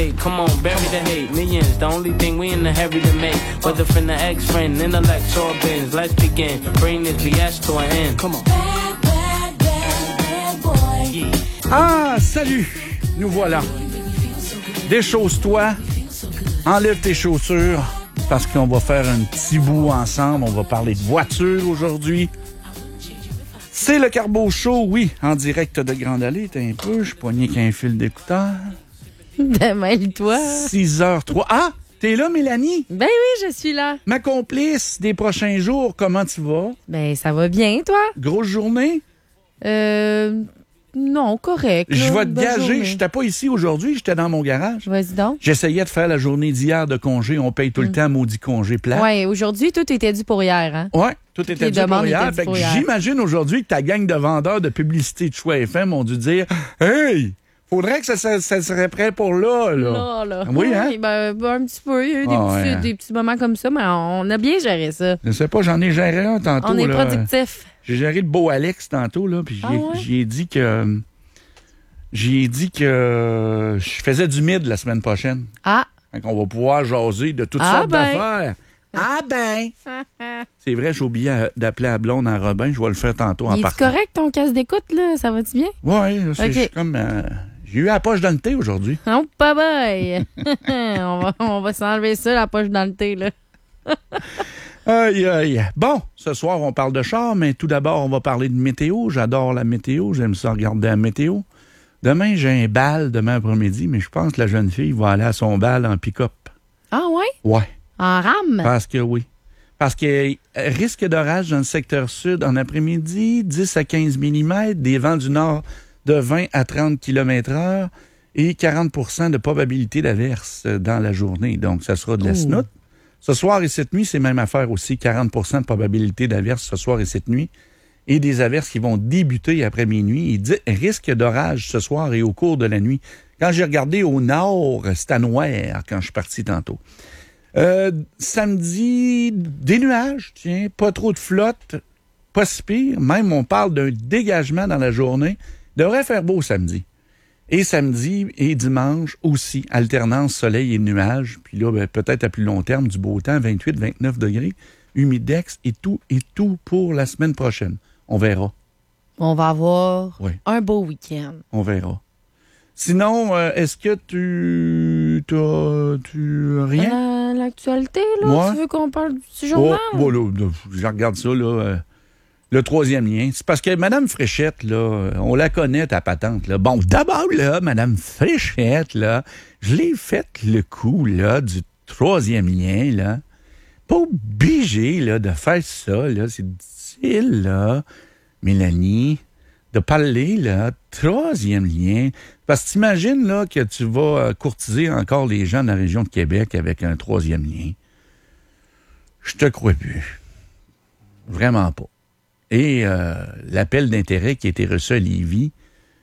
tape. Come on, bury the hate. Millions, the only thing we in the hurry to make. Whether from the ex-friend, intellect, or bins. Let's begin. Bring this BS to an end. Come on. Bad boy. Yeah. Ah, salut! Nous voilà. Déchausse-toi. Enlève tes chaussures. Parce qu'on va faire un petit bout ensemble. On va parler de voiture aujourd'hui. C'est le Carbo Show, oui, en direct de Grande Allée. T'es un peu, je suis poigné qu'un fil d'écouteur. Mêle-toi. 6h03. Ah! T'es là, Mélanie? Ben oui, je suis là. Ma complice des prochains jours, comment tu vas? Ben, ça va bien, toi? Grosse journée? Non, correct. Là, Je vais te bonne gager, journée. j'étais pas ici aujourd'hui, j'étais dans mon garage. Vas-y donc. J'essayais de faire la journée d'hier de congé. On paye tout le temps maudit congé plat. Ouais, aujourd'hui, tout était dû pour hier, hein? Ouais, tout était Les dû pour demandes hier. étaient Fait dues pour que hier. j'imagine aujourd'hui que ta gang de vendeurs de publicité de Choix FM ont dû dire « Hey, faudrait que ça serait prêt pour là. » Là. Oui, hein? Ben, un petit peu. Il y a eu ouais. des petits moments comme ça, mais on a bien géré ça. Je sais pas, j'en ai géré un tantôt. On est là. productif. J'ai géré le beau Alex tantôt, là, puis j'ai dit que... J'ai dit que je faisais du mid la semaine prochaine. Ah! Fait qu'on va pouvoir jaser de toutes sortes d'affaires. Ah ben! C'est vrai, j'ai oublié d'appeler à blonde en Robin. Je vais le faire tantôt en Il est partant. correct ton casque d'écoute, là? Ça va-tu bien? Oui, c'est Ok. comme... j'ai eu la poche dans le thé aujourd'hui. Oh, bye bye! on va s'enlever ça, la poche dans le thé, là. Aïe, aïe. Bon, ce soir, on parle de char, mais tout d'abord, on va parler de météo. J'adore la météo. J'aime ça regarder la météo. Demain, j'ai un bal demain après-midi, mais je pense que la jeune fille va aller à son bal en pick-up. Ah ouais? Ouais. En rame? Parce que oui. Parce que risque d'orage dans le secteur sud en après-midi, 10 à 15 mm, des vents du nord de 20 à 30 km/h et 40 de probabilité d'averse dans la journée. Donc, ça sera de la snoute. Ce soir et cette nuit, c'est même affaire aussi, 40 de probabilité d'averse ce soir et cette nuit. Et des averses qui vont débuter après minuit. Il dit risque d'orage ce soir et au cours de la nuit. Quand j'ai regardé au nord, c'était noir quand je suis parti tantôt. Samedi, des nuages, tiens, pas trop de flotte, pas si pire. Même, on parle d'un dégagement dans la journée. Devrait faire beau samedi. Et samedi et dimanche aussi, alternance soleil et nuages. Puis là, peut-être à plus long terme, du beau temps, 28-29 degrés, humidex et tout pour la semaine prochaine. On verra. On va avoir Oui. un beau week-end. On verra. Sinon, est-ce que tu rien? L'actualité, là? Ouais. Tu veux qu'on parle du journal? Là, je regarde ça, là. Le troisième lien. C'est parce que Mme Fréchette, là, on la connaît, ta patente, là. Bon, d'abord, là, Mme Fréchette, là, je l'ai fait le coup, là, du troisième lien, là. Pas obligé, là, de faire ça, là. C'est difficile, là, Mélanie, de parler, là, troisième lien. Parce que t'imagines, là, que tu vas courtiser encore les gens de la région de Québec avec un troisième lien. Je te crois plus. Vraiment pas. Et l'appel d'intérêt qui a été reçu à Lévis,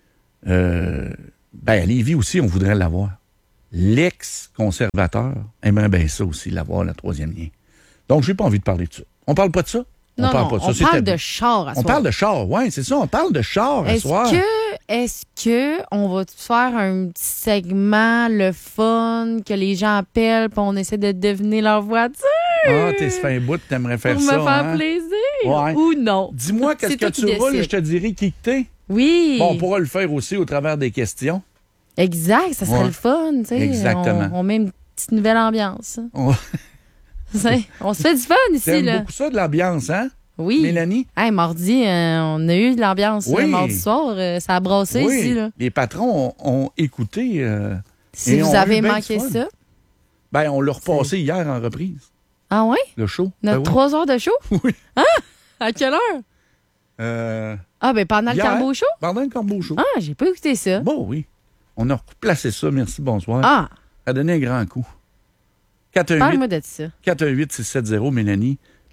à Lévis aussi, on voudrait l'avoir. L'ex-conservateur aimerait bien ça aussi, l'avoir, le troisième lien. Donc, j'ai pas envie de parler de ça. On parle pas de ça? Non, parle pas de ça. on C'est parle tabou. de char à soir. On parle de char, oui, c'est ça, on parle de char à soir. Est-ce que on va faire un petit segment, le fun, que les gens appellent, puis on essaie de deviner leur voiture? Ah, t'es fait un bout, t'aimerais faire pour ça, me faire hein? plaisir? Ouais. Ou non? Dis-moi qu'est-ce C'est que toi tu qui roules, décides. je te dirai qui que t'es. Oui. Bon, on pourra le faire aussi au travers des questions. Exact, ça serait Ouais. le fun, tu sais. Exactement. On met une petite nouvelle ambiance. On On se fait du fun ici, T'aimes là. beaucoup ça de l'ambiance, hein? Oui. Mélanie? Hey, mardi, on a eu de l'ambiance. Oui. Là, mardi soir, ça a brassé Oui, ici, là. les patrons ont écouté. Si et vous on a avez eu bien manqué du fun. ça. Ben, on l'a repassé hier en reprise, Ah ouais? le show. Notre Ben 3 heures de show? Oui. Ah! À quelle heure? Ah, ben pendant le Hier. Carbo Show? Pendant le Corbeau Show. Ah, j'ai pas écouté ça. Bon, oui. On a replacé ça, merci, bonsoir. Ah, Ça a donné un grand coup. 418 parle-moi de ça. 418-670, Mélanie.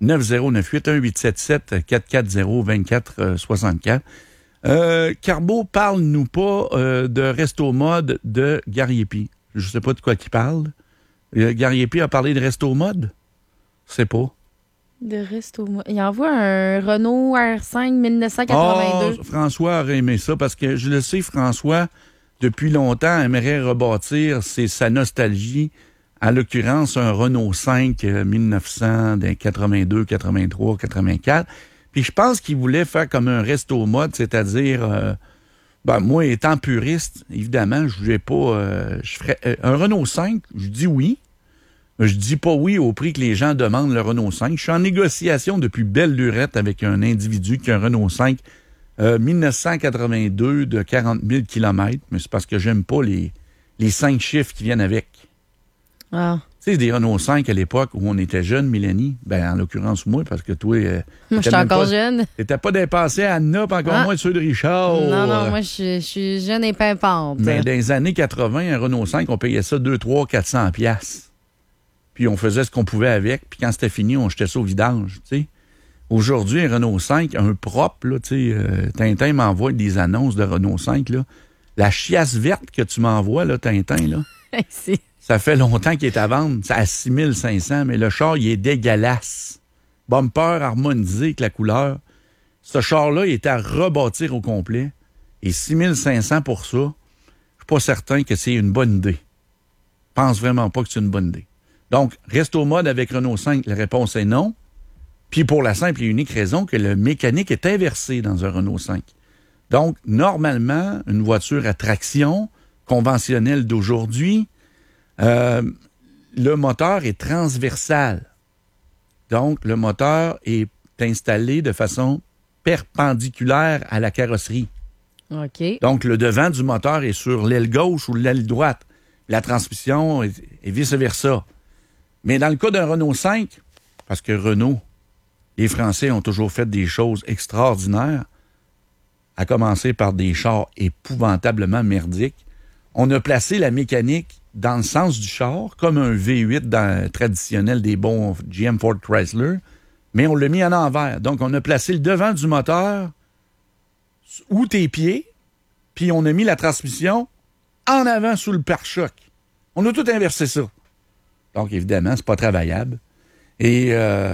9098-1877-440-2464. Carbo, parle-nous pas de Resto Mode de Gariepi. Je sais pas de quoi qu'il parle. Gariepi a parlé de Resto Mode? Je sais pas. De Resto Mode. Il envoie un Renault R5 1982. François aurait aimé ça parce que je le sais, François, depuis longtemps, aimerait rebâtir sa nostalgie. En l'occurrence, un Renault 5 1982, 83, 84. Puis je pense qu'il voulait faire comme un resto mode, c'est-à-dire, moi, étant puriste, évidemment, je vais pas... je ferais un Renault 5, je dis oui. Je dis pas oui au prix que les gens demandent le Renault 5. Je suis en négociation depuis belle lurette avec un individu qui a un Renault 5 1982 de 40 000 km, mais c'est parce que j'aime pas les 5 chiffres qui viennent avec. Ah. Tu sais, des Renault 5 à l'époque où on était jeune, Mélanie, en l'occurrence moi, parce que toi... moi, je suis encore jeune. T'étais pas dépassé à Anna, pas encore moins ceux de Richard. Non, moi, je suis jeune et pimpante. Mais dans les années 80, un Renault 5, on payait ça 2, 3, 400 $. Puis on faisait ce qu'on pouvait avec, puis quand c'était fini, on jetait ça au vidange, tu sais. Aujourd'hui, un Renault 5, un propre, là, tu sais, Tintin m'envoie des annonces de Renault 5, là. La chiasse verte que tu m'envoies, là, Tintin, là, ça fait longtemps qu'il est à vendre. C'est à 6 500, mais le char, il est dégueulasse. Bumper harmonisé avec la couleur. Ce char-là, il est à rebâtir au complet. Et 6 500 pour ça, je suis pas certain que c'est une bonne idée. Je pense vraiment pas que c'est une bonne idée. Donc, reste au mode avec Renault 5, la réponse est non. Puis pour la simple et unique raison que le mécanique est inversé dans un Renault 5. Donc, normalement, une voiture à traction conventionnelle d'aujourd'hui, le moteur est transversal. Donc, le moteur est installé de façon perpendiculaire à la carrosserie. OK. Donc, le devant du moteur est sur l'aile gauche ou l'aile droite. La transmission est vice-versa. Mais dans le cas d'un Renault 5, parce que Renault, les Français ont toujours fait des choses extraordinaires, à commencer par des chars épouvantablement merdiques, on a placé la mécanique dans le sens du char, comme un V8 traditionnel des bons GM Ford Chrysler, mais on l'a mis en envers. Donc, on a placé le devant du moteur où tes pieds, puis on a mis la transmission en avant sous le pare-choc. On a tout inversé ça. Donc, évidemment, c'est pas travaillable. Et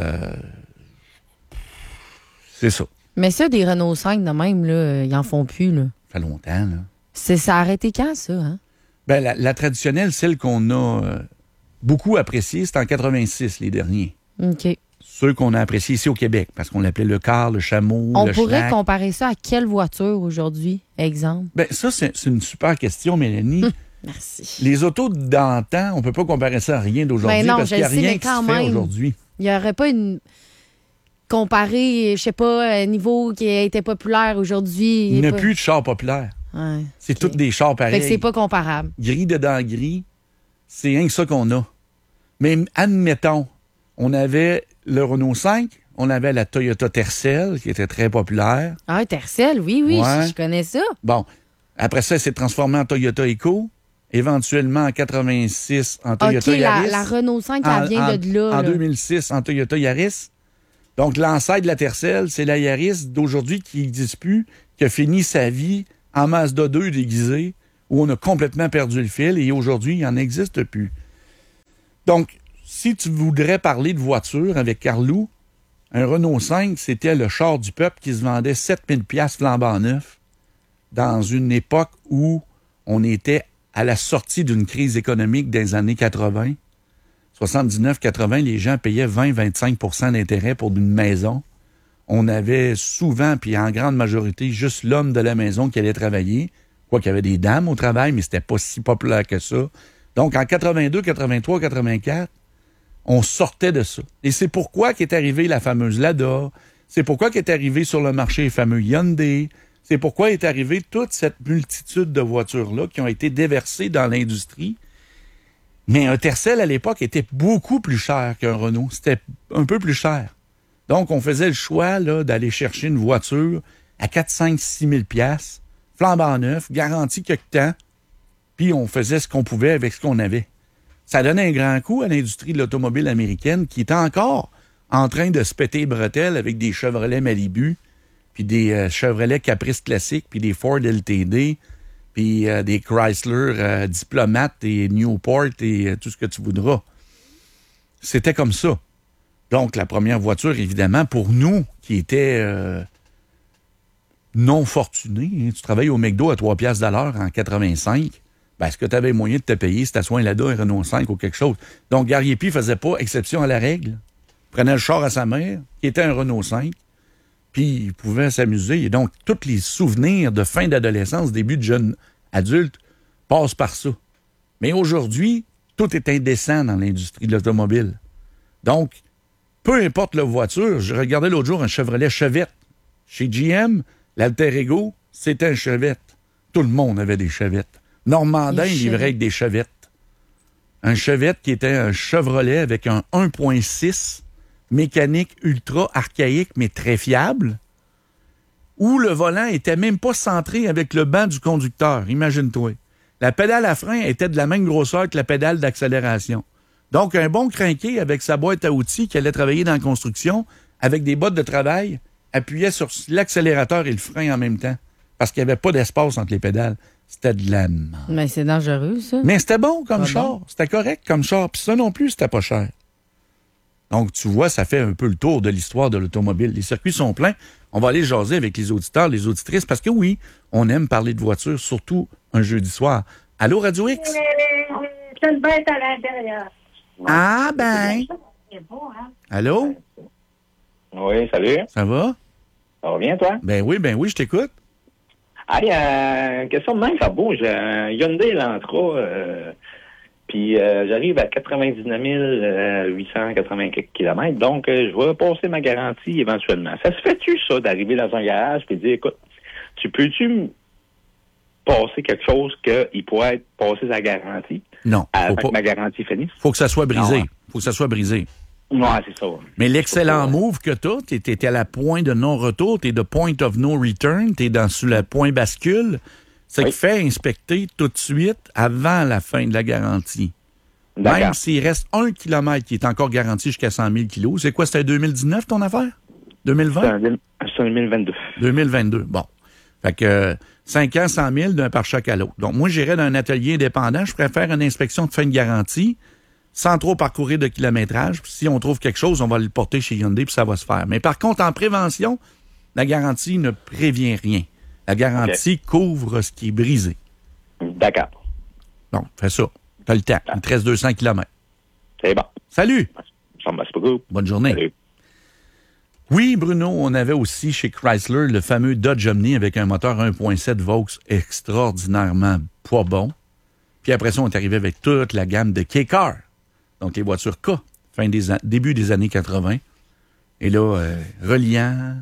c'est ça. Mais ça, des Renault 5 de même, là, ils en font plus, là. Ça fait longtemps, là. Ça a arrêté quand, ça, hein? La traditionnelle, celle qu'on a beaucoup appréciée, c'est en 86, les derniers. OK. Ceux qu'on a appréciés ici au Québec, parce qu'on l'appelait le car, le chameau, On le pourrait schnack. comparer ça à quelle voiture aujourd'hui, exemple? Ça, c'est une super question, Mélanie. Merci. Les autos d'antan, on peut pas comparer ça à rien d'aujourd'hui Non, parce qu'il n'y a rien qui se fait aujourd'hui. Il n'y aurait pas une... Comparé, je sais pas, un niveau qui a été populaire aujourd'hui. Il n'y a plus de chars populaires. Ouais, c'est tous des chars pareils. Fait que c'est pas comparable. Gris dedans gris, c'est rien que ça qu'on a. Mais admettons, on avait le Renault 5, on avait la Toyota Tercel, qui était très populaire. Ah, Tercel, oui, Ouais. je connais ça. Bon, après ça, c'est transformé en Toyota Eco, éventuellement en 86 en Toyota Yaris. La Renault 5, elle vient de là. En 2006, en Toyota Yaris. Donc, l'ancêtre de la Tercel, c'est la Yaris d'aujourd'hui qui n'existe plus, qui a fini sa vie en Mazda 2 déguisée, où on a complètement perdu le fil, et aujourd'hui, il n'en existe plus. Donc, si tu voudrais parler de voiture avec Carlou, un Renault 5, c'était le char du peuple qui se vendait 7 000 $ flambant neuf dans une époque où on était à la sortie d'une crise économique des années 80. 79-80, les gens payaient 20-25 % d'intérêt pour une maison. On avait souvent, puis en grande majorité, juste l'homme de la maison qui allait travailler. Quoi qu'il y avait des dames au travail, mais c'était pas si populaire que ça. Donc, en 82, 83, 84, on sortait de ça. Et c'est pourquoi qu'est arrivée la fameuse Lada. C'est pourquoi qu'est arrivé sur le marché les fameux Hyundai. C'est pourquoi est arrivée toute cette multitude de voitures-là qui ont été déversées dans l'industrie. Mais un Tercel, à l'époque, était beaucoup plus cher qu'un Renault. C'était un peu plus cher. Donc, on faisait le choix là, d'aller chercher une voiture à 4, 5, 6 000 $, flambant neuf, garantie quelque temps, puis on faisait ce qu'on pouvait avec ce qu'on avait. Ça donnait un grand coup à l'industrie de l'automobile américaine qui était encore en train de se péter les bretelles avec des Chevrolet Malibu, puis des Chevrolet Caprice classiques, puis des Ford LTD, puis des Chrysler Diplomat et Newport et tout ce que tu voudras. C'était comme ça. Donc, la première voiture, évidemment, pour nous, qui était non fortuné, hein, tu travailles au McDo à 3 piastres de l'heure en 85, ben, est-ce que tu avais moyen de te payer si tu soin là-bas un Renault 5 ou quelque chose? Donc, Gariepi ne faisait pas exception à la règle. Il prenait le char à sa mère, qui était un Renault 5, puis il pouvait s'amuser. Et donc, tous les souvenirs de fin d'adolescence, début de jeune adulte, passent par ça. Mais aujourd'hui, tout est indécent dans l'industrie de l'automobile. Donc, peu importe la voiture, je regardais l'autre jour un Chevrolet Chevette. Chez GM, l'Alter Ego, c'était un Chevette. Tout le monde avait des Chevettes. Normandin, il livrait avec des Chevettes. Un Chevette qui était un Chevrolet avec un 1.6 mécanique ultra archaïque, mais très fiable, où le volant était même pas centré avec le banc du conducteur. Imagine-toi. La pédale à frein était de la même grosseur que la pédale d'accélération. Donc, un bon crinqué avec sa boîte à outils qui allait travailler dans la construction, avec des bottes de travail, appuyait sur l'accélérateur et le frein en même temps, parce qu'il n'y avait pas d'espace entre les pédales. C'était de la merde. Mais c'est dangereux, ça. Mais c'était bon comme char. C'était correct comme char. Puis ça non plus, c'était pas cher. Donc, tu vois, ça fait un peu le tour de l'histoire de l'automobile. Les circuits sont pleins. On va aller jaser avec les auditeurs, les auditrices, parce que oui, on aime parler de voitures, surtout un jeudi soir. Allô, Radio X? C'est une bête à l'intérieur. Ah, ben. C'est beau, hein? Allô? Oui, salut. Ça va? Ça va bien, toi? Ben oui, je t'écoute. Ah, question de même, ça bouge. Hyundai Elantra, puis j'arrive à 99 880 km, donc je vais passer ma garantie éventuellement. Ça se fait-tu, ça, d'arriver dans un garage et de dire, écoute, tu peux-tu me passer quelque chose qu'il pourrait être passé sa garantie? Non. Avant que ma garantie finisse? Faut que ça soit brisé. Non. Faut que ça soit brisé. Ouais, c'est ça. Mais l'excellent move que tu t'es à la point de non-retour, t'es de point of no return, t'es sur le point bascule, c'est qu'il fait inspecter tout de suite avant la fin de la garantie. D'accord. Même s'il reste 1 kilomètre qui est encore garanti jusqu'à 100 000 kilos. C'est quoi, c'était 2019 ton affaire? 2020? C'est en 2022. 2022, bon. Fait que 5 ans, 100 000 d'un par chaque à l'autre. Donc, moi, j'irais d'un atelier indépendant, je préfère une inspection de fin de garantie, sans trop parcourir de kilométrage. Puis si on trouve quelque chose, on va le porter chez Hyundai, puis ça va se faire. Mais par contre, en prévention, la garantie ne prévient rien. La garantie couvre ce qui est brisé. D'accord. Donc, fais ça. T'as le temps. Il te reste 200 km. C'est bon. Salut! Ça me passe beaucoup. Bonne journée. Salut. Oui, Bruno, on avait aussi chez Chrysler le fameux Dodge Omni avec un moteur 1.7 Vaux extraordinairement pas bon. Puis après ça, on est arrivé avec toute la gamme de K-Car. Donc, les voitures K, début des années 80. Et là, Reliant,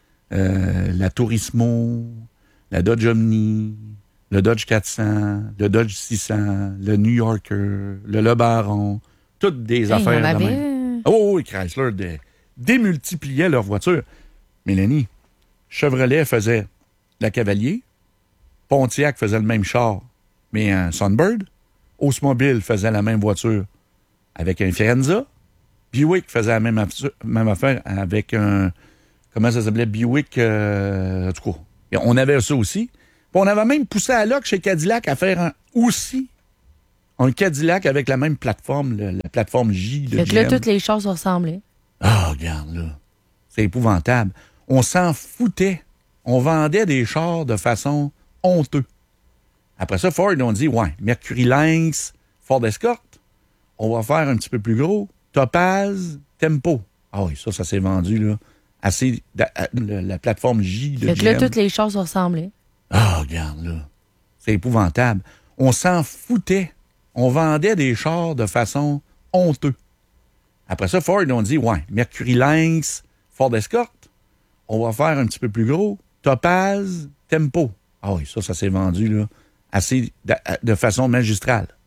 la Turismo, la Dodge Omni, le Dodge 400, le Dodge 600, le New Yorker, le Baron, toutes des affaires de même. Oh oui, Chrysler démultipliait leurs voitures. Mélanie, Chevrolet faisait la Cavalier, Pontiac faisait le même char, mais un Sunbird, Oldsmobile faisait la même voiture avec un Firenza, Buick faisait la même affaire avec un... Comment ça s'appelait? Buick... en tout cas, on avait ça aussi. Puis on avait même poussé à l'oc chez Cadillac à faire un Cadillac avec la même plateforme, la plateforme J de GM. Fait que là, toutes les choses ressemblaient. Ah, regarde, là. C'est épouvantable. On s'en foutait. On vendait des chars de façon honteuse. Après ça, Ford, on dit, ouais, Mercury Lynx, Ford Escort, on va faire un petit peu plus gros. Topaz, Tempo. Ah oui, ça s'est vendu, là. Assez, la plateforme J de GM. Fait que là, toutes les choses ressemblaient. Ah, regarde, là. C'est épouvantable. On s'en foutait. On vendait des chars de façon honteuse. Après ça, Ford, on dit, ouais, Mercury Lynx, Ford Escort, on va faire un petit peu plus gros. Topaz, Tempo. Ah oui, ça s'est vendu, là, assez, de façon magistrale.